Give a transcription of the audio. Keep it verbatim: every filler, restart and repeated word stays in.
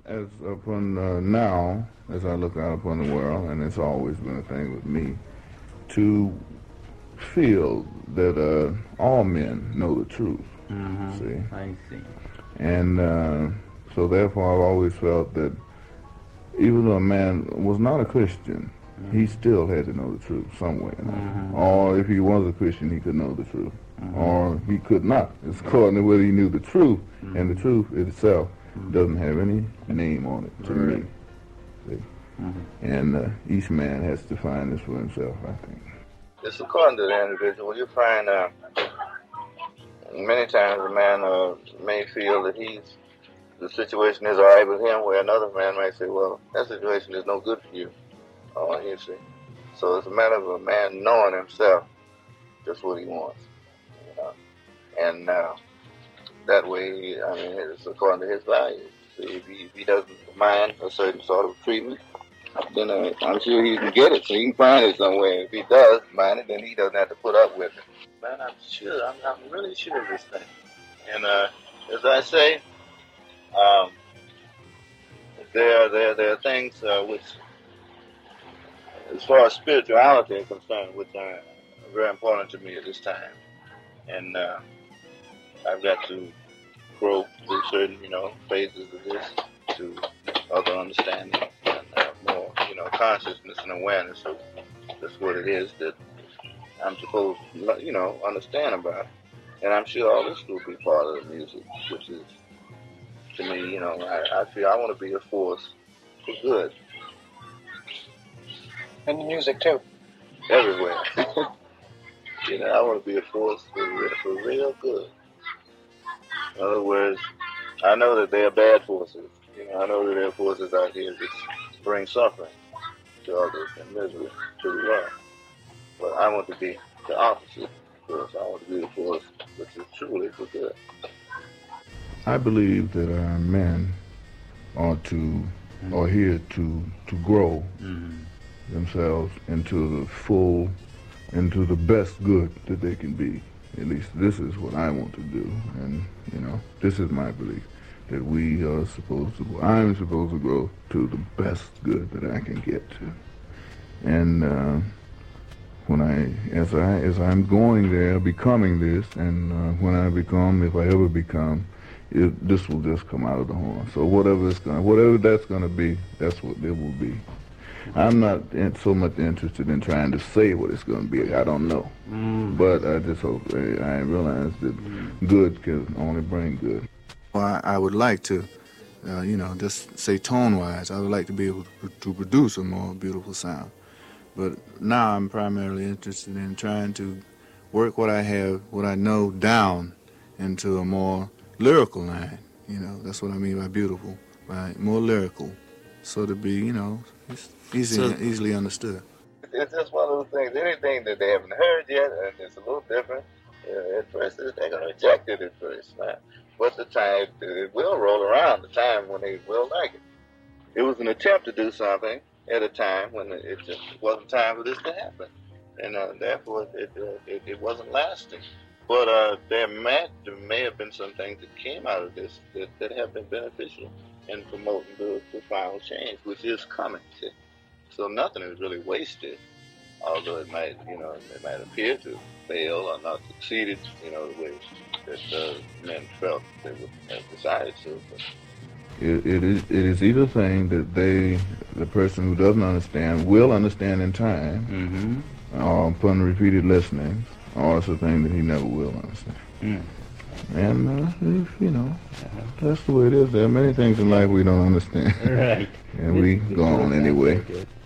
As upon uh, now, as I look out upon the world, and it's always been a thing with me, to feel that uh, all men know the truth. Mm-hmm. See, I see. and uh, so therefore, I've always felt that even though a man was not a Christian, mm-hmm. he still had to know the truth somewhere. Mm-hmm. Or if he was a Christian, he could know the truth, mm-hmm. or he could not. It's according to whether he knew the truth, mm-hmm. and the truth itself mm-hmm. doesn't have any name on it to right. me. See? Mm-hmm. And uh, each man has to find this for himself, I think. It's according to the individual. You find uh, many times a man uh, may feel that he's the situation is all right with him, where another man might say, well, that situation is no good for you. Oh, you see. So it's a matter of a man knowing himself just what he wants, you know. And uh, that way, I mean, it's according to his values. See, if he, if he doesn't mind a certain sort of treatment, then uh, I'm sure he can get it, so he can find it somewhere. If he does mind it, then he doesn't have to put up with it. Man, I'm sure, I'm, I'm really sure of this thing. And uh, as I say, Um, there, there, there are things uh, which, as far as spirituality is concerned, which are very important to me at this time, and uh, I've got to grow through certain, you know, phases of this to other understanding and uh, more, you know, consciousness and awareness of just what it is that I'm supposed to, you know, understand about, and I'm sure all this will be part of the music, which is. To me, you know, I, I feel I want to be a force for good. And the music, too. Everywhere. You know, I want to be a force for real, for real good. In other words, I know that there are bad forces. You know, I know that there are forces out here that bring suffering to others and misery to the world. But I want to be the opposite force. I want to be the force which is truly for good. I believe that our men are to, mm-hmm. are here to to grow mm-hmm. themselves into the full, into the best good that they can be. At least this is what I want to do, and you know, this is my belief that we are supposed to. I'm supposed to grow to the best good that I can get to, and uh, when I, as I, as I'm going there, becoming this, and uh, when I become, if I ever become. It, this will just come out of the horn. So whatever it's gonna, whatever that's gonna be, that's what it will be. I'm not in, so much interested in trying to say what it's gonna be. I don't know, mm. but I just hope I, I realize that mm. good can only bring good. Well, I, I would like to, uh, you know, just say tone-wise, I would like to be able to, to produce a more beautiful sound. But now I'm primarily interested in trying to work what I have, what I know, down into a more lyrical line, you know, that's what I mean by beautiful, by more lyrical, so to be, you know, easy, so, easily understood. It's just one of those things, anything that they haven't heard yet, and it's a little different, uh, at first they're going to reject it at first, right? But the time, it will roll around, the time when they will like it. It was an attempt to do something at a time when it just wasn't time for this to happen, and uh, therefore it, uh, it, it wasn't lasting. But uh, there, may, there may have been some things that came out of this that, that have been beneficial in promoting the, the final change, which is coming. See? So nothing is really wasted, although it might, you know, it might appear to fail or not succeeded, you know, the way that uh, men felt they would have decided to. But. It, it is it is either thing that they, the person who doesn't understand, will understand in time, mm-hmm. or upon repeated listening. Or it's a thing that he never will understand. Mm. And, uh, if, you know, that's the way it is. There are many things in life we don't understand. Right. And we go on anyway.